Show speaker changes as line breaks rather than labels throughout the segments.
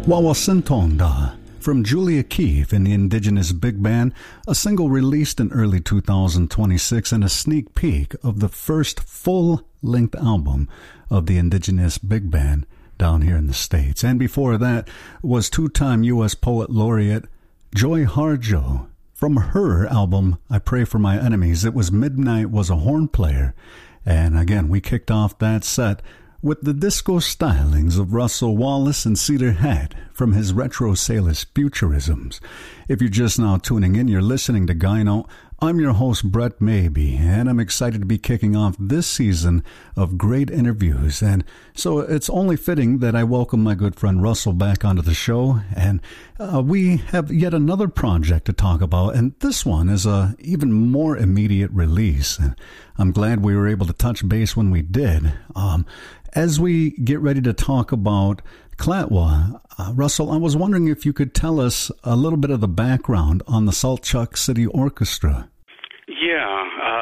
Wawasintonda from Julia Keefe and the Indigenous Big Band, a single released in early 2026 and a sneak peek of the first full-length album of the Indigenous Big Band down here in the States. And before that was two-time U.S. Poet Laureate Joy Harjo. From her album, I Pray for My Enemies, it was Midnight Was a Horn Player. And again, we kicked off that set with the disco stylings of Russell Wallace and Cedar Hat from his Retro Sailors Futurisms. If you're just now tuning in, you're listening to Gyno. I'm your host, Brett Maybe, and I'm excited to be kicking off this season of great interviews. And so it's only fitting that I welcome my good friend Russell back onto the show. And we have yet another project to talk about, and this one is a even more immediate release. And I'm glad we were able to touch base when we did. As we get ready to talk about Clatwa, Russell, I was wondering if you could tell us a little bit of the background on the Saltchuk City Orchestra.
Yeah,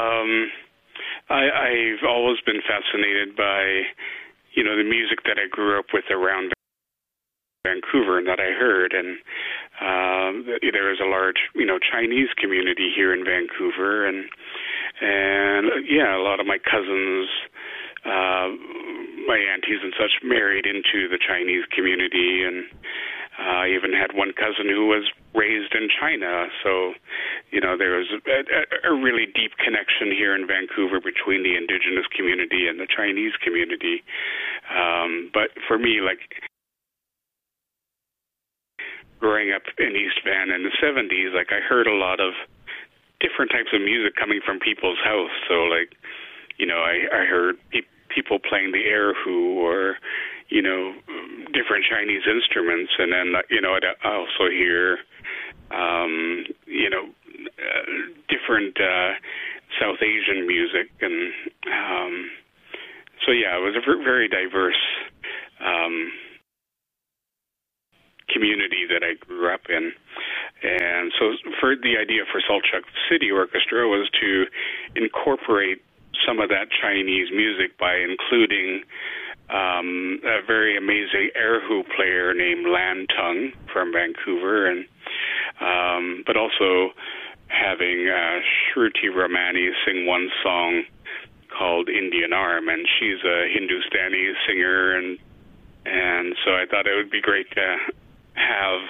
I've always been fascinated by, the music that I grew up with around Vancouver and that I heard. And there is a large, Chinese community here in Vancouver. And a lot of my cousins, my aunties and such married into the Chinese community, and I even had one cousin who was raised in China. So, there was a really deep connection here in Vancouver between the Indigenous community and the Chinese community. But for me, growing up in East Van in the 70s, I heard a lot of different types of music coming from people's house. So, I heard people playing the erhu or, different Chinese instruments. And then, I also hear, different South Asian music. And it was a very diverse community that I grew up in. And so for the idea for Saltchuk City Orchestra was to incorporate some of that Chinese music by including a very amazing erhu player named Lan Tung from Vancouver, and but also having Shruti Ramani sing one song called Indian Arm, and she's a Hindustani singer, and so I thought it would be great to have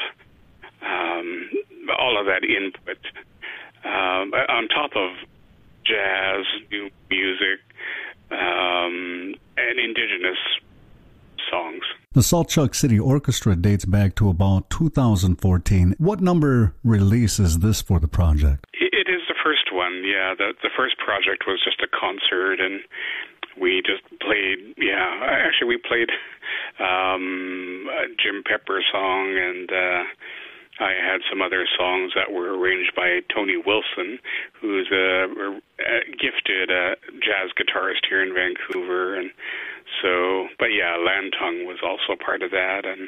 all of that input on top of jazz, new music, and indigenous songs.
The Saltchuk City Orchestra dates back to about 2014. What number release is this for the project?
It is the first one, yeah. The first project was just a concert, and we just played, actually we played a Jim Pepper song, and I had some other songs that were arranged by Tony Wilson, who's a gifted jazz guitarist here in Vancouver. And so, Lan Tung was also part of that. And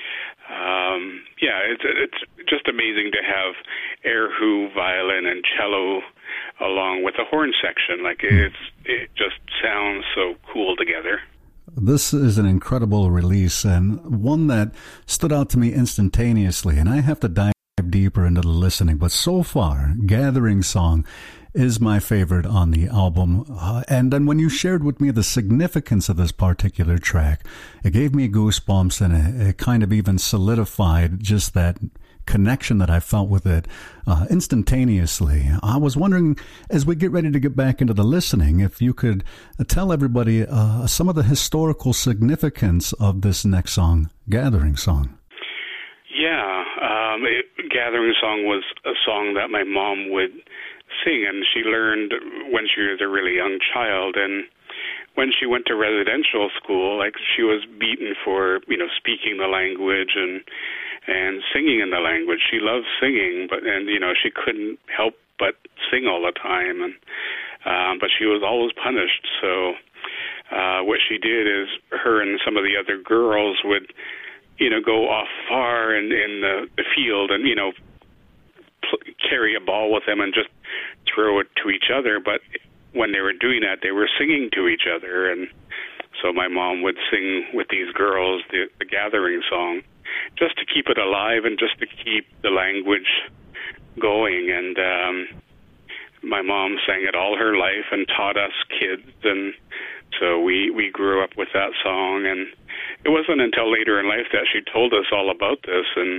it's just amazing to have erhu, violin, and cello along with a horn section. It just sounds so cool together.
This is an incredible release, and one that stood out to me instantaneously, and I have to dive deeper into the listening, but so far, Gathering Song is my favorite on the album. And then when you shared with me the significance of this particular track, it gave me goosebumps, and it kind of even solidified just that connection that I felt with it instantaneously. I was wondering, as we get ready to get back into the listening, if you could tell everybody some of the historical significance of this next song, Gathering Song.
Yeah, Gathering Song was a song that my mom would sing, and she learned when she was a really young child. And when she went to residential school, she was beaten for, speaking the language and singing in the language. She loved singing, but she couldn't help but sing all the time, and but she was always punished. So what she did is her and some of the other girls would, go off far in the field and, carry a ball with them and just throw it to each other. But when they were doing that, they were singing to each other, and so my mom would sing with these girls the Gathering Song. just to keep it alive and just to keep the language going. And my mom sang it all her life and taught us kids, and so we grew up with that song. And it wasn't until later in life that she told us all about this, and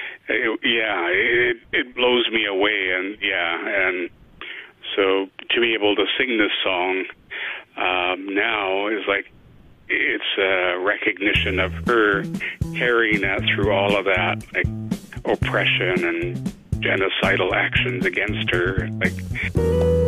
it blows me away. And so to be able to sing this song now is like, it's a recognition of her carrying that through all of that, like oppression and genocidal actions against her. Like,